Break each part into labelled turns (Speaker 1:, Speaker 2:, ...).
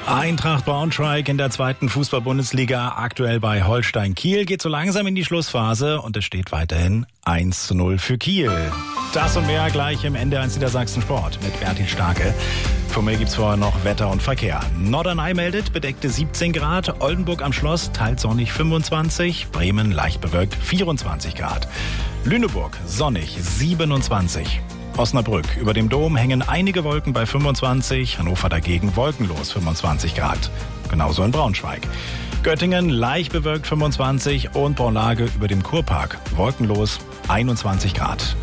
Speaker 1: Eintracht Braunschweig in der 2. Fußball-Bundesliga, aktuell bei Holstein Kiel, geht so langsam in die Schlussphase und es steht weiterhin 1:0 für Kiel. Das und mehr gleich im NDR1 Niedersachsen Sport mit Bertil Starke. Von mir gibt's vorher noch Wetter und Verkehr. Norderney meldet bedeckte 17 Grad, Oldenburg am Schloss teils sonnig 25, Bremen leicht bewölkt 24 Grad. Lüneburg sonnig 27. Osnabrück. Über dem Dom hängen einige Wolken bei 25, Hannover dagegen wolkenlos 25 Grad. Genauso in Braunschweig. Göttingen leicht bewölkt 25 und Braunlage über dem Kurpark wolkenlos 21 Grad.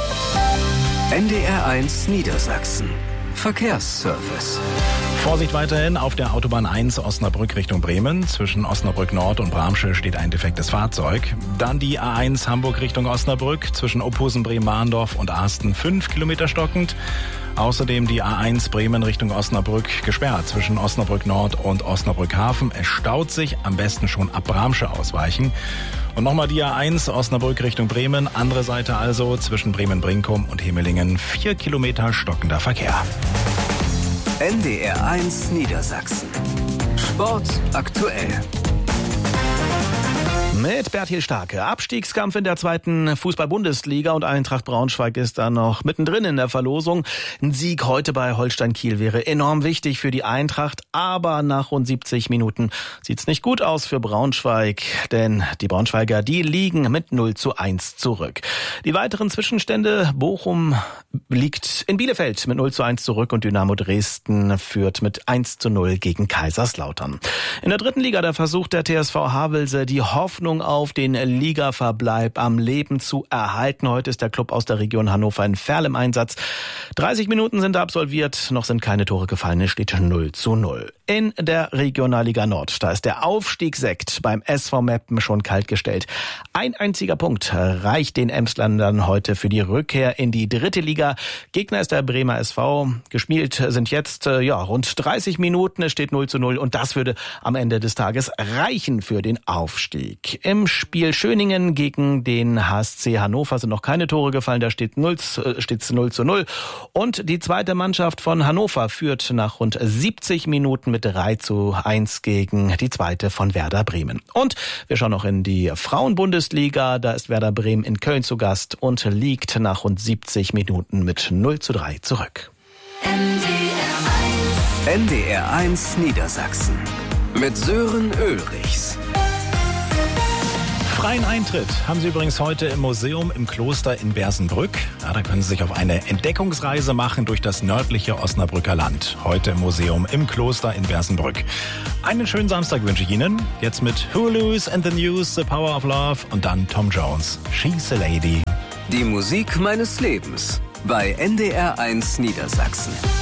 Speaker 2: NDR1 Niedersachsen. Verkehrsservice.
Speaker 1: Vorsicht weiterhin auf der Autobahn 1 Osnabrück Richtung Bremen. Zwischen Osnabrück Nord und Bramsche steht ein defektes Fahrzeug. Dann die A1 Hamburg Richtung Osnabrück. Zwischen Ophusen, Bremen-Mahndorf und Asten 5 Kilometer stockend. Außerdem die A1 Bremen Richtung Osnabrück gesperrt. Zwischen Osnabrück Nord und Osnabrück Hafen. Es staut sich, am besten schon ab Bramsche ausweichen. Und nochmal die A1 Osnabrück Richtung Bremen. Andere Seite also zwischen Bremen-Brinkum und Hemelingen 4 Kilometer stockender Verkehr.
Speaker 2: NDR1 Niedersachsen. Sport aktuell.
Speaker 3: Mit Bertil Starke. Abstiegskampf in der 2. Fußball-Bundesliga und Eintracht Braunschweig ist da noch mittendrin in der Verlosung. Ein Sieg heute bei Holstein Kiel wäre enorm wichtig für die Eintracht, aber nach rund 70 Minuten sieht's nicht gut aus für Braunschweig, denn die Braunschweiger, die liegen mit 0:1 zurück. Die weiteren Zwischenstände: Bochum liegt in Bielefeld mit 0:1 zurück und Dynamo Dresden führt mit 1:0 gegen Kaiserslautern. In der 3. Liga, da versucht der TSV Havelse die Hoffnung auf den Ligaverbleib am Leben zu erhalten. Heute ist der Club aus der Region Hannover in Verl im Einsatz. 30 Minuten sind absolviert, noch sind keine Tore gefallen, es steht 0:0. In der Regionalliga Nord, da ist der Aufstiegssekt beim SV Meppen schon kaltgestellt. Ein einziger Punkt reicht den Emslandern heute für die Rückkehr in die 3. Liga. Gegner ist der Bremer SV. Gespielt sind jetzt rund 30 Minuten, es steht 0:0 und das würde am Ende des Tages reichen für den Aufstieg. Im Spiel Schöningen gegen den HSC Hannover sind noch keine Tore gefallen, da steht's 0:0. Und die zweite Mannschaft von Hannover führt nach rund 70 Minuten mit 3:1 gegen die zweite von Werder Bremen. Und wir schauen noch in die Frauenbundesliga, da ist Werder Bremen in Köln zu Gast und liegt nach rund 70 Minuten mit 0:3 zurück.
Speaker 2: NDR1 Niedersachsen mit Sören Ulrichs.
Speaker 1: Freien Eintritt haben Sie übrigens heute im Museum im Kloster in Bersenbrück. Ja, da können Sie sich auf eine Entdeckungsreise machen durch das nördliche Osnabrücker Land. Heute im Museum im Kloster in Bersenbrück. Einen schönen Samstag wünsche ich Ihnen. Jetzt mit Hulu's and the News, The Power of Love und dann Tom Jones, She's a Lady.
Speaker 2: Die Musik meines Lebens bei NDR1 Niedersachsen.